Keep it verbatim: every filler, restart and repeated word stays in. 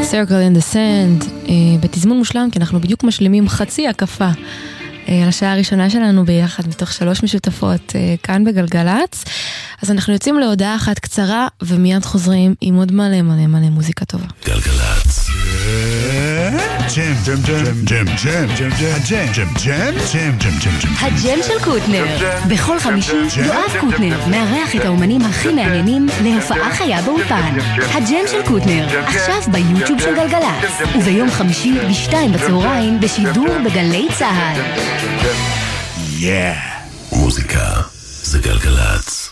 Circle in the Sand, בתזמון מושלם, כי אנחנו בדיוק משלימים חצי הקפה על השעה הראשונה שלנו ביחד, מתוך שלוש משותפות כאן בגלגלץ. אז אנחנו יוצאים להודעה אחת קצרה, ומיד חוזרים עם עוד מלא מלא מלא מוזיקה טובה. גלגלץ. ג'ם, ג'ם, ג'ם, ג'ם, ג'ם, ג'ם, ג'ם, ג'ם, ג'ם, ג'ם, ג'ם, ג'ם. הג'ם של קוטנר. בכל חמישי יואב קוטנר מארח את האומנים הכי מעניינים להופעה חיה באולפן. הג'ם של קוטנר, עכשיו ביוטיוב של גלגלץ, וביום חמישי בשתיים בצהריים בשידור בגלי צהל. מוזיקה זה גלגלץ.